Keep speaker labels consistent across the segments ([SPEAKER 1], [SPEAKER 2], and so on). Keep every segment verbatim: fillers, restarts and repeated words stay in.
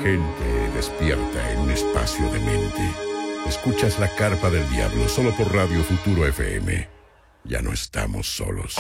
[SPEAKER 1] Gente despierta en un espacio de mente. Escuchas La Carpa del Diablo solo por Radio Futuro F M. Ya no estamos solos.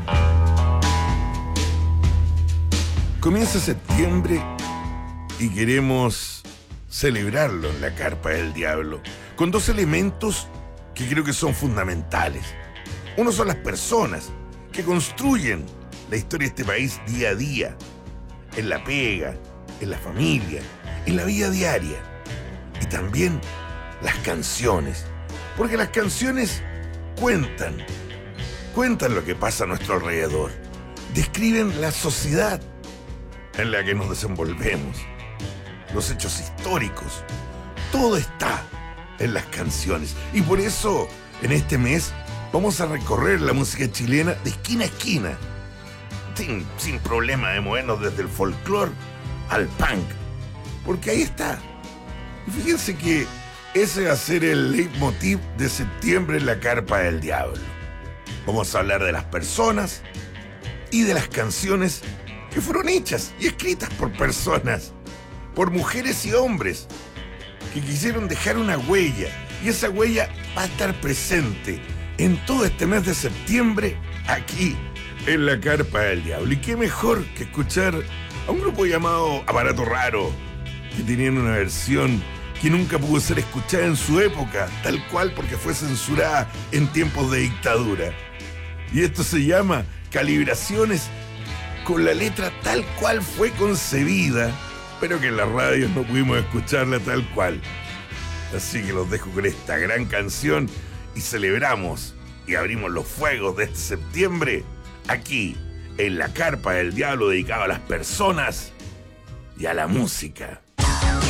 [SPEAKER 2] Comienza septiembre y queremos celebrarlo en La Carpa del Diablo con dos elementos que creo que son fundamentales. Uno son las personas que construyen la historia de este país día a día, en la pega, en la familia, en la vida diaria. Y también las canciones, porque las canciones cuentan, cuentan lo que pasa a nuestro alrededor, describen la sociedad en la que nos desenvolvemos, los hechos históricos, todo está en las canciones. Y por eso, en este mes, vamos a recorrer la música chilena de esquina a esquina, sin, sin problema de movernos desde el folclore al punk, porque ahí está. Y fíjense que ese va a ser el leitmotiv de septiembre en La Carpa del Diablo. Vamos a hablar de las personas y de las canciones que fueron hechas y escritas por personas, por mujeres y hombres que quisieron dejar una huella, y esa huella va a estar presente en todo este mes de septiembre aquí en La Carpa del Diablo. Y qué mejor que escuchar a un grupo llamado Aparato Raro, que tenían una versión que nunca pudo ser escuchada en su época, tal cual, porque fue censurada en tiempos de dictadura. Y esto se llama Calibraciones, con la letra tal cual fue concebida, pero que en las radios no pudimos escucharla tal cual. Así que los dejo con esta gran canción y celebramos y abrimos los fuegos de este septiembre aquí en La Carpa del Diablo, dedicado a las personas y a la música.